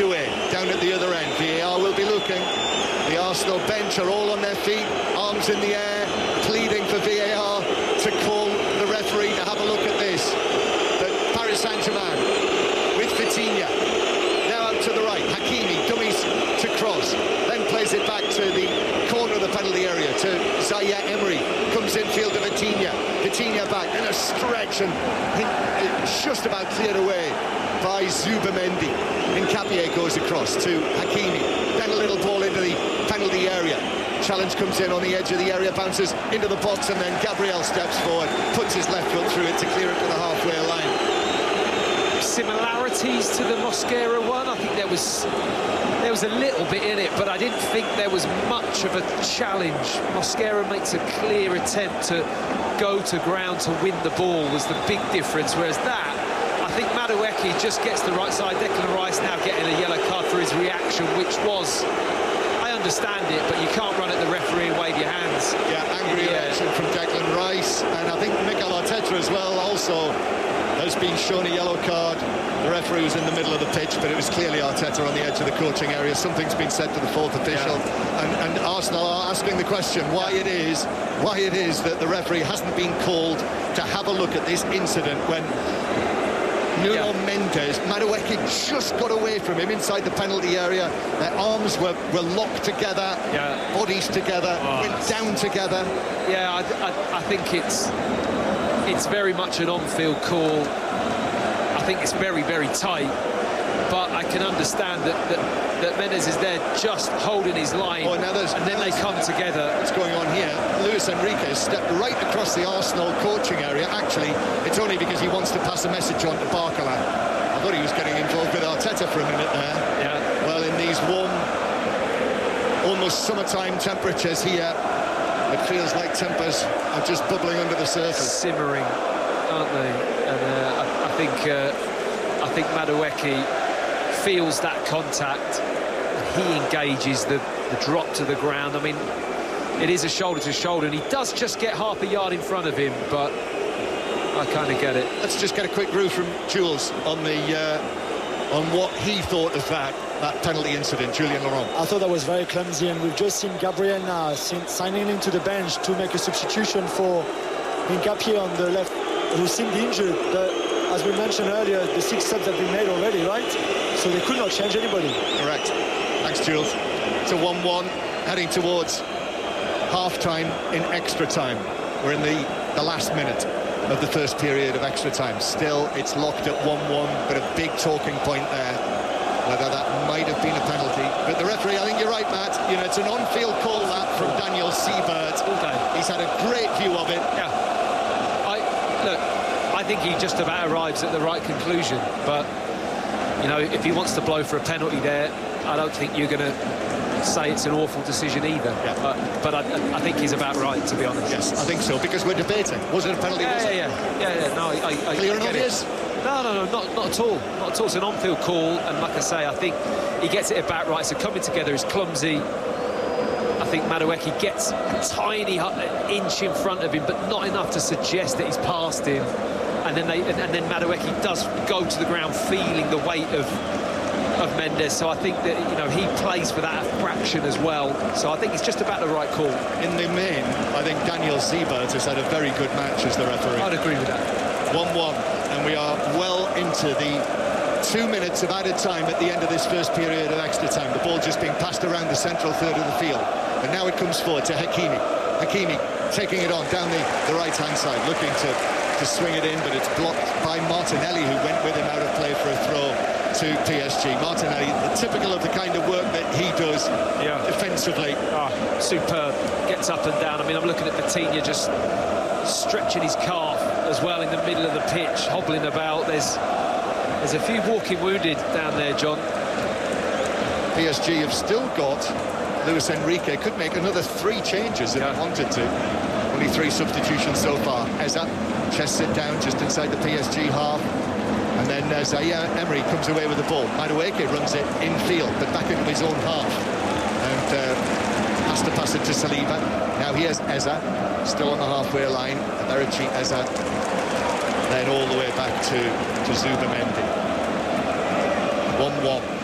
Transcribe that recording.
away down at the other end. VAR will be looking. The Arsenal bench are all on their feet, arms in the air, pleading for VAR to call the referee to have a look at this. But Paris Saint-Germain with Vitinha. Now out to the right. Hakimi dummies to Kroos. Then plays it back to the corner of the penalty area to Zaire Emery. Comes infield to Vitinha. Vitinha back in a stretch and just about cleared away by Zubamendi. Nkapie goes across to Hakimi. Then a little ball into the penalty area. Challenge comes in on the edge of the area, bounces into the box, and then Gabriel steps forward, puts his left foot through it to clear it to the halfway line. Similarities to the Mosquera one. I think there was a little bit in it, but I didn't think there was much of a challenge. Mosquera makes a clear attempt to go to ground to win the ball, was the big difference, whereas that, I think Madueke just gets the right side. Declan Rice now getting a yellow card for his reaction, which was, I understand it, but you can't run at the referee and wave your hands. Yeah, angry reaction from Declan Rice, and I think Mikel Arteta as well also has been shown a yellow card. The referee was in the middle of the pitch, but it was clearly Arteta on the edge of the coaching area. Something's been said to the fourth official, and Arsenal are asking the question why it is that the referee hasn't been called to have a look at this incident when Nuno Mendes, Madueke just got away from him inside the penalty area. Their arms were locked together, bodies together, went down together. Yeah, I think it's very much an on-field call. I think it's very, very tight, but I can understand that Mendes is there just holding his line, and then they come together. What's going on here? Luis Enrique stepped right across the Arsenal coaching area. Actually, it's only because he wants to pass a message on to Barcola. I thought he was getting involved with Arteta for a minute there. Yeah. Well, in these warm, almost summertime temperatures here, it feels like tempers are just bubbling under the surface. Simmering, aren't they? And I think Madueke feels that contact. He engages the drop to the ground. I mean, it is a shoulder to shoulder, and he does just get half a yard in front of him, but I kind of get it. Let's just get a quick review from Jules on what he thought of that penalty incident. Julien Laurent. I thought that was very clumsy, and we've just seen Gabriel now signing into the bench to make a substitution for Nkapie on the left, who seemed injured. But as we mentioned earlier, the 6 subs have been made already, right? So they could not change anybody. Correct. Thanks, Jules. It's a 1-1, heading towards half-time in extra time. We're in the last minute of the first period of extra time. Still, it's locked at 1-1, but a big talking point there, whether that might have been a penalty. But the referee, I think you're right, Matt. You know, it's an on-field call, that, from Daniel Siebert. He's had a great view of it. Yeah. I think he just about arrives at the right conclusion, but you know, if he wants to blow for a penalty there, I don't think you're going to say it's an awful decision either. Yeah. But I think he's about right, to be honest. Yes, I think so, because we're debating. Was it a penalty? Yeah. No, I clear and obvious? No, not at all. Not at all. It's an on-field call, and like I say, I think he gets it about right. So coming together is clumsy. I think Madueke gets a tiny inch in front of him, but not enough to suggest that he's past him. And then Madueke does go to the ground feeling the weight of Mendes. So I think that, you know, he plays for that fraction as well. So I think it's just about the right call. In the main, I think Daniel Siebert has had a very good match as the referee. I'd agree with that. 1-1, and we are well into the 2 minutes of added time at the end of this first period of extra time. The ball just being passed around the central third of the field. And now it comes forward to Hakimi. Hakimi taking it on down the right-hand side, looking to swing it in, but it's blocked by Martinelli, who went with him out of play for a throw to PSG. Martinelli, typical of the kind of work that he does defensively. Superb. Gets up and down. I mean, I'm looking at Vitinha just stretching his calf as well in the middle of the pitch, hobbling about. There's a few walking wounded down there, John. PSG have still got Luis Enrique, could make another 3 changes if he wanted to. Only 3 substitutions so far. Eza chests it down just inside the PSG half, and then Zaire Emery comes away with the ball. Madueke runs it infield, but back into his own half, and has to pass it to Saliba. Now here's Eza, still on the halfway line. Eberechi Eza, then all the way back to Zubamendi. 1-1.